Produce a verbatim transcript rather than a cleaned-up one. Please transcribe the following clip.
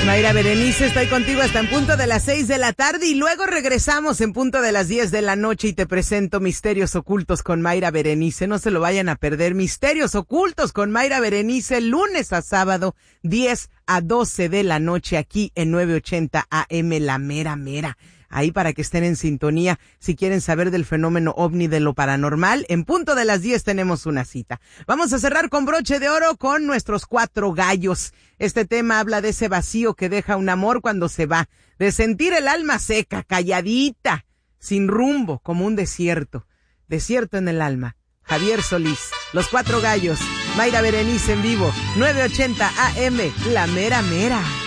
Mayra Berenice, estoy contigo hasta en punto de las seis de la tarde y luego regresamos en punto de las diez de la noche y te presento Misterios Ocultos con Mayra Berenice. No se lo vayan a perder. Misterios Ocultos con Mayra Berenice, lunes a sábado, diez a doce de la noche aquí en nueve ochenta A M, La Mera Mera. Ahí para que estén en sintonía si quieren saber del fenómeno ovni, de lo paranormal. En punto de las diez tenemos una cita. Vamos a cerrar con broche de oro con nuestros cuatro gallos. Este tema habla de ese vacío que deja un amor cuando se va, de sentir el alma seca, calladita, sin rumbo, como un desierto. Desierto en el alma. Javier Solís, Los Cuatro Gallos, Mayra Berenice en vivo, nueve ochenta A M, La Mera Mera.